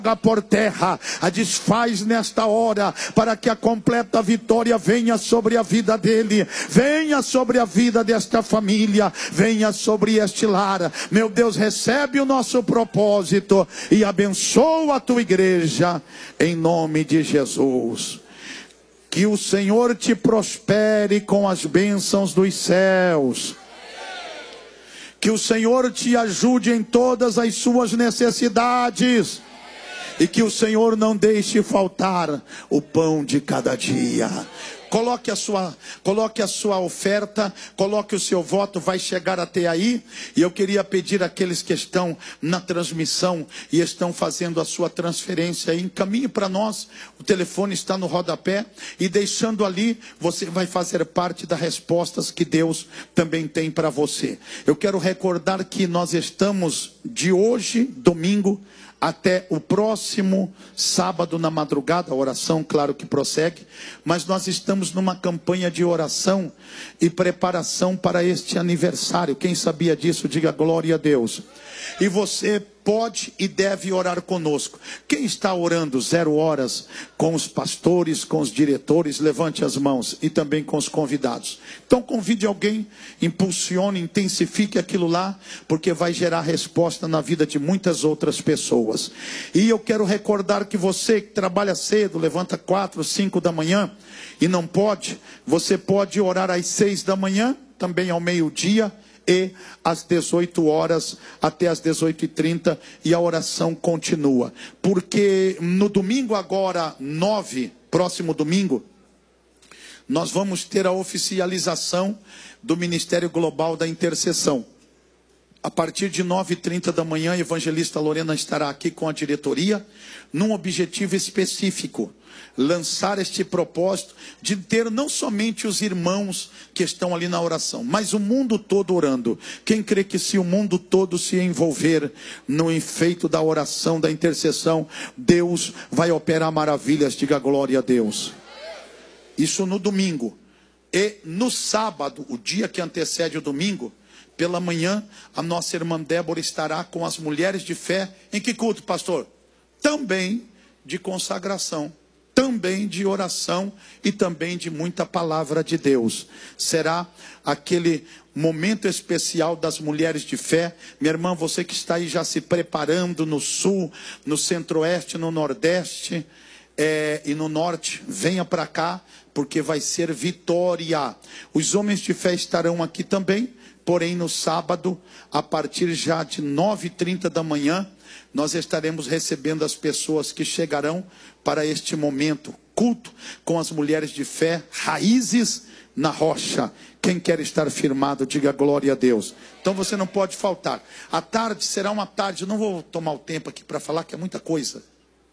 por terra, a desfaz nesta hora, para que a completa vitória venha sobre a vida dele, venha sobre a vida desta família, venha sobre este lar. Meu Deus, recebe o nosso propósito e abençoa a tua igreja, em nome de Jesus. Que o Senhor te prospere com as bênçãos dos céus. Que o Senhor te ajude em todas as suas necessidades. E que o Senhor não deixe faltar o pão de cada dia. Coloque a sua oferta, coloque o seu voto, vai chegar até aí. E eu queria pedir àqueles que estão na transmissão e estão fazendo a sua transferência, encaminhe para nós. O telefone está no rodapé, e deixando ali, você vai fazer parte das respostas que Deus também tem para você. Eu quero recordar que nós estamos de hoje, domingo, até o próximo sábado na madrugada. A oração, claro que prossegue, mas nós estamos numa campanha de oração e preparação para este aniversário. Quem sabia disso, diga glória a Deus. E você pode e deve orar conosco. Quem está orando 0 horas com os pastores, com os diretores, levante as mãos, e também com os convidados. Então convide alguém, impulsione, intensifique aquilo lá, porque vai gerar resposta na vida de muitas outras pessoas. E eu quero recordar que você que trabalha cedo, levanta 4, 5 da manhã e não pode, você pode orar às 6 da manhã, também ao meio-dia, e às 18 horas até às 18h30, e a oração continua. Porque no domingo agora 9, próximo domingo, nós vamos ter a oficialização do Ministério Global da Intercessão. A partir de 9h30 da manhã, a evangelista Lorena estará aqui com a diretoria, num objetivo específico: lançar este propósito de ter não somente os irmãos que estão ali na oração, mas o mundo todo orando. Quem crê que se o mundo todo se envolver no efeito da oração, da intercessão, Deus vai operar maravilhas? Diga glória a Deus. Isso no domingo. E no sábado, o dia que antecede o domingo, pela manhã, a nossa irmã Débora estará com as mulheres de fé. Em que culto, pastor? Também de consagração, também de oração e também de muita palavra de Deus. Será aquele momento especial das mulheres de fé. Minha irmã, você que está aí já se preparando no sul, no centro-oeste, no nordeste e no norte, venha para cá, porque vai ser vitória. Os homens de fé estarão aqui também, porém no sábado, a partir já de 9h30 da manhã, nós estaremos recebendo as pessoas que chegarão para este momento, culto com as mulheres de fé, raízes na rocha. Quem quer estar firmado, diga glória a Deus. Então você não pode faltar. A tarde será uma tarde, eu não vou tomar o tempo aqui para falar, que é muita coisa.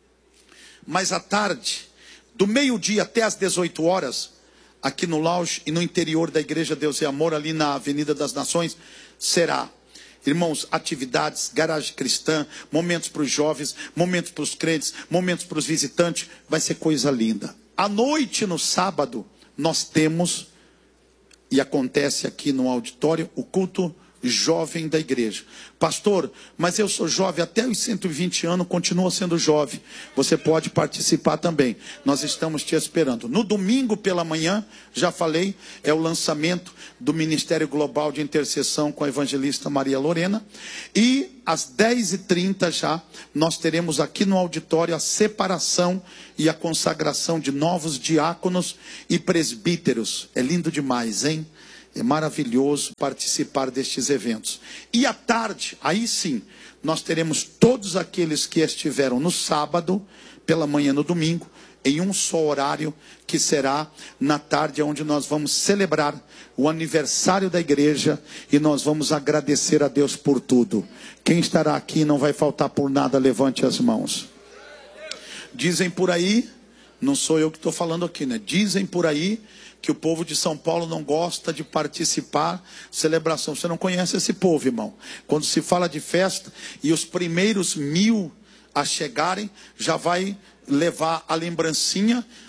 Mas à tarde, do meio-dia até às 18 horas, aqui no lounge e no interior da Igreja Deus e Amor, ali na Avenida das Nações, será, irmãos, atividades, garagem cristã, momentos para os jovens, momentos para os crentes, momentos para os visitantes. Vai ser coisa linda. À noite, no sábado, nós temos, e acontece aqui no auditório, o culto jovem da igreja. Pastor, mas eu sou jovem, até os 120 anos continuo sendo jovem. Você pode participar também. Nós estamos te esperando. No domingo pela manhã, já falei, é o lançamento do Ministério Global de Intercessão com a evangelista Maria Lorena. E às 10h30 já, nós teremos aqui no auditório a separação e a consagração de novos diáconos e presbíteros. É lindo demais, hein? É maravilhoso participar destes eventos. E à tarde, aí sim, nós teremos todos aqueles que estiveram no sábado, pela manhã no domingo, em um só horário, que será na tarde, onde nós vamos celebrar o aniversário da igreja e nós vamos agradecer a Deus por tudo. Quem estará aqui não vai faltar por nada, levante as mãos. Dizem por aí, não sou eu que estou falando aqui, né? Dizem por aí que o povo de São Paulo não gosta de participar da celebração. Você não conhece esse povo, irmão. Quando se fala de festa e os primeiros 1000 a chegarem, já vai levar a lembrancinha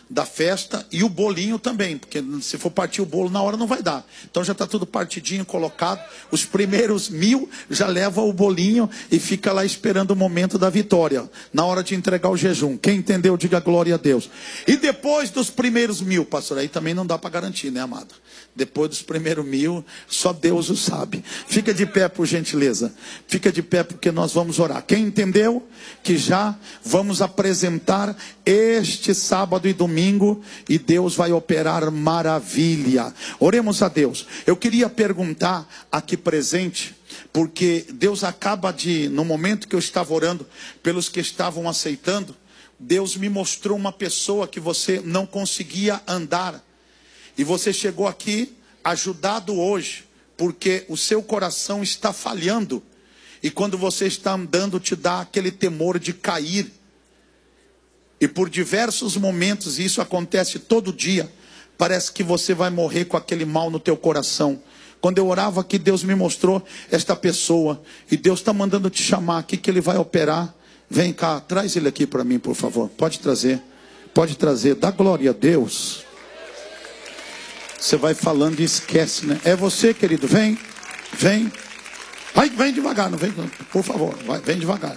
da festa e o bolinho também, porque se for partir o bolo na hora não vai dar. Então já está tudo partidinho, colocado. Os primeiros 1000 já leva o bolinho e fica lá esperando o momento da vitória, na hora de entregar o jejum. Quem entendeu, diga glória a Deus. E depois dos primeiros 1000, pastor, aí também não dá para garantir, né, amado? Depois dos primeiros 1000, só Deus o sabe. Fica de pé, por gentileza. Fica de pé, porque nós vamos orar. Quem entendeu que já vamos apresentar este sábado e domingo, e Deus vai operar maravilha. Oremos a Deus. Eu queria perguntar aqui presente, porque Deus acaba de, no momento que eu estava orando pelos que estavam aceitando, Deus me mostrou uma pessoa que você não conseguia andar. E você chegou aqui ajudado hoje, porque o seu coração está falhando. E quando você está andando, te dá aquele temor de cair. E por diversos momentos, e isso acontece todo dia, parece que você vai morrer com aquele mal no teu coração. Quando eu orava aqui, Deus me mostrou esta pessoa. E Deus está mandando te chamar aqui, que Ele vai operar. Vem cá, traz ele aqui para mim, por favor. Pode trazer, dá glória a Deus. Você vai falando e esquece, né? É você, querido, vem. Vai, vem devagar, não vem, por favor, vem devagar.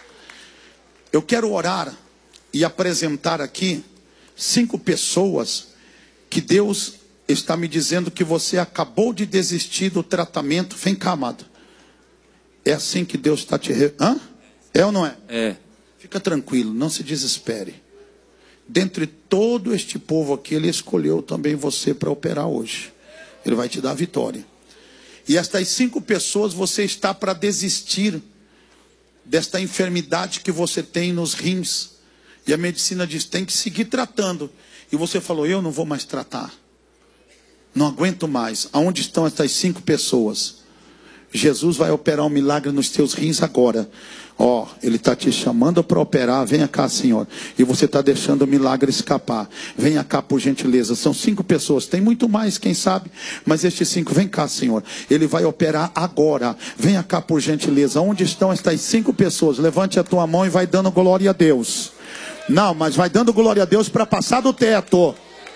Eu quero orar e apresentar aqui 5 pessoas que Deus está me dizendo que você acabou de desistir do tratamento. Vem cá, amado. É assim que Deus está te... Hã? É ou não é? É. Fica tranquilo, não se desespere. Dentre todo este povo aqui, Ele escolheu também você para operar hoje. Ele vai te dar a vitória. E estas 5 pessoas, você está para desistir desta enfermidade que você tem nos rins. E a medicina diz, tem que seguir tratando. E você falou, eu não vou mais tratar. Não aguento mais. Aonde estão estas 5 pessoas? Jesus vai operar um milagre nos teus rins agora. Ele está te chamando para operar. Venha cá, Senhor. E você está deixando o milagre escapar. Venha cá, por gentileza. São 5 pessoas. Tem muito mais, quem sabe. Mas estes 5, vem cá, Senhor. Ele vai operar agora. Venha cá, por gentileza. Onde estão estas 5 pessoas? Levante a tua mão e vai dando glória a Deus. Não, mas vai dando glória a Deus para passar do teto.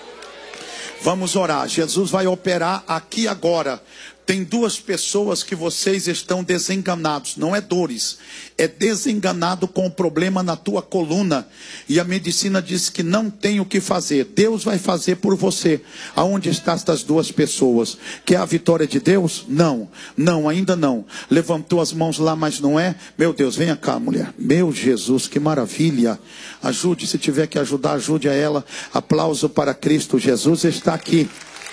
Vamos orar. Jesus vai operar aqui agora. Tem 2 pessoas que vocês estão desenganados. Não é dores, é desenganado com o problema na tua coluna. E a medicina diz que não tem o que fazer. Deus vai fazer por você. Aonde estão estas 2 pessoas? Quer a vitória de Deus? Não, ainda não. Levantou as mãos lá, mas não é. Meu Deus, venha cá, mulher. Meu Jesus, que maravilha. Ajude, se tiver que ajudar, ajude a ela. Aplauso para Cristo. Jesus está aqui.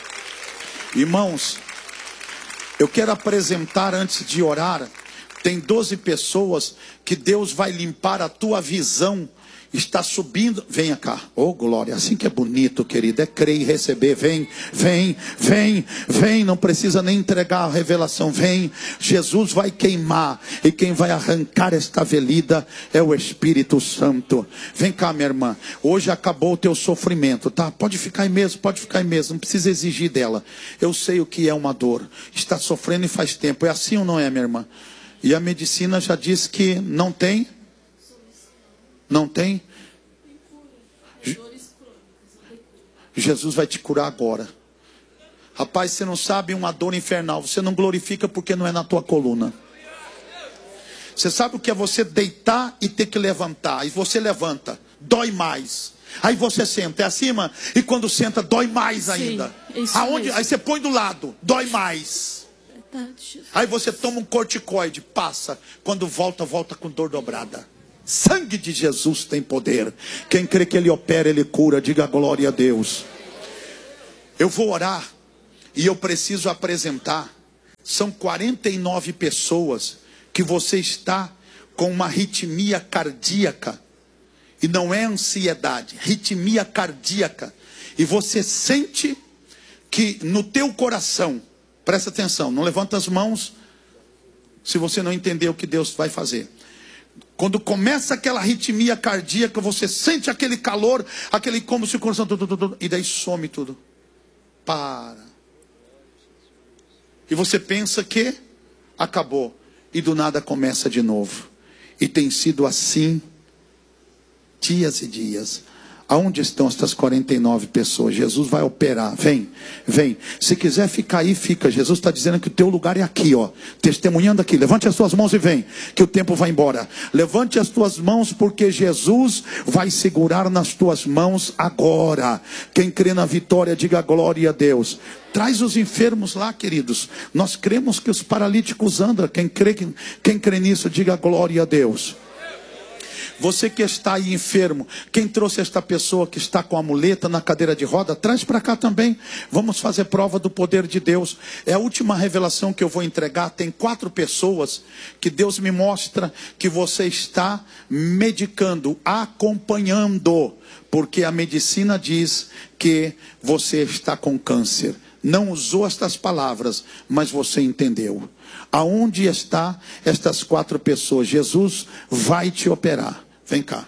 Irmãos, eu quero apresentar antes de orar. Tem 12 pessoas que Deus vai limpar a tua visão. Está subindo. Venha cá. Oh, glória. Assim que é bonito, querido. É crer e receber. Vem. Não precisa nem entregar a revelação. Vem. Jesus vai queimar. E quem vai arrancar esta velida é o Espírito Santo. Vem cá, minha irmã. Hoje acabou o teu sofrimento, tá? Pode ficar aí mesmo. Não precisa exigir dela. Eu sei o que é uma dor. Está sofrendo e faz tempo. É assim ou não é, minha irmã? E a medicina já diz que não tem. Não tem? Jesus vai te curar agora. Rapaz, você não sabe uma dor infernal. Você não glorifica porque não é na tua coluna. Você sabe o que é você deitar e ter que levantar. E você levanta, dói mais. Aí você senta, é acima. E quando senta, dói mais ainda. Aonde? Aí você põe do lado, dói mais. Aí você toma um corticoide, passa. Quando volta com dor dobrada. Sangue de Jesus tem poder. Quem crê que Ele opera, Ele cura. Diga glória a Deus. Eu vou orar. E eu preciso apresentar. São 49 pessoas que você está com uma arritmia cardíaca. E não é ansiedade. Arritmia cardíaca. E você sente que no teu coração. Presta atenção. Não levanta as mãos se você não entender o que Deus vai fazer. Quando começa aquela arritmia cardíaca, você sente aquele calor, aquele como se o coração... E daí some tudo. Para. E você pensa que acabou. E do nada começa de novo. E tem sido assim dias e dias. Aonde estão estas 49 pessoas? Jesus vai operar. Vem, vem. Se quiser ficar aí, fica. Jesus está dizendo que o teu lugar é aqui, ó. Testemunhando aqui. Levante as tuas mãos e vem, que o tempo vai embora. Levante as tuas mãos, porque Jesus vai segurar nas tuas mãos agora. Quem crê na vitória, diga glória a Deus. Traz os enfermos lá, queridos. Nós cremos que os paralíticos andam. Quem crê nisso, diga glória a Deus. Você que está aí enfermo, quem trouxe esta pessoa que está com a muleta na cadeira de roda, traz para cá também. Vamos fazer prova do poder de Deus. É a última revelação que eu vou entregar. Tem 4 pessoas que Deus me mostra que você está medicando, acompanhando, porque a medicina diz que você está com câncer. Não usou estas palavras, mas você entendeu. Aonde está estas 4 pessoas? Jesus vai te operar. Vem cá.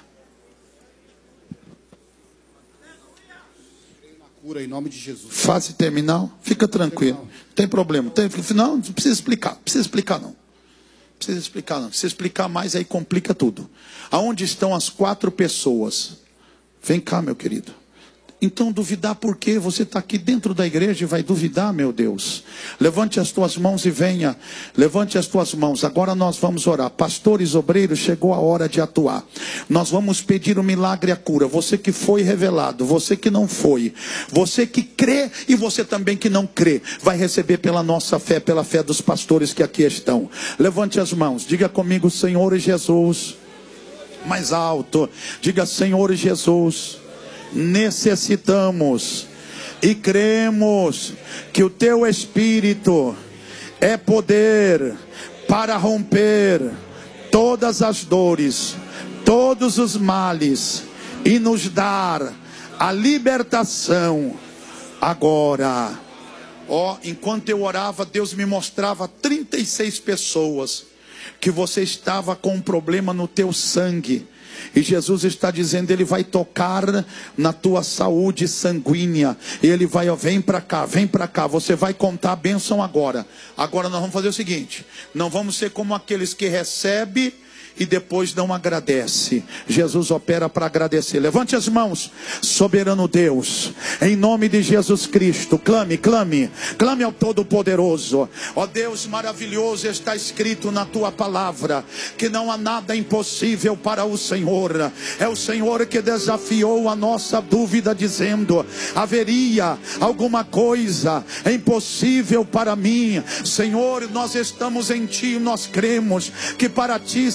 Cura em nome de Jesus. Fase terminal, fica tranquilo. Não tem problema. Não precisa explicar. Não precisa explicar não. Precisa explicar não. Se explicar mais, aí complica tudo. Aonde estão as 4 pessoas? Vem cá, meu querido. Então duvidar por quê? Você está aqui dentro da igreja e vai duvidar, meu Deus. Levante as tuas mãos e venha. Levante as tuas mãos. Agora nós vamos orar. Pastores, obreiros, chegou a hora de atuar. Nós vamos pedir o milagre e a cura. Você que foi revelado, você que não foi, você que crê e você também que não crê, vai receber pela nossa fé, pela fé dos pastores que aqui estão. Levante as mãos. Diga comigo, Senhor Jesus. Mais alto. Diga, Senhor Jesus. Necessitamos e cremos que o teu Espírito é poder para romper todas as dores, todos os males e nos dar a libertação agora. Enquanto eu orava, Deus me mostrava 36 pessoas que você estava com um problema no teu sangue. E Jesus está dizendo, Ele vai tocar na tua saúde sanguínea. E Ele vai, vem para cá, você vai contar a bênção agora. Agora nós vamos fazer o seguinte, não vamos ser como aqueles que recebem e depois não agradece. Jesus opera para agradecer. Levante as mãos, soberano Deus, em nome de Jesus Cristo. Clame, clame, clame ao Todo-Poderoso. Ó Deus maravilhoso, está escrito na tua palavra que não há nada impossível para o Senhor. É o Senhor que desafiou a nossa dúvida, dizendo: haveria alguma coisa impossível para mim? Senhor, nós estamos em ti, nós cremos que para ti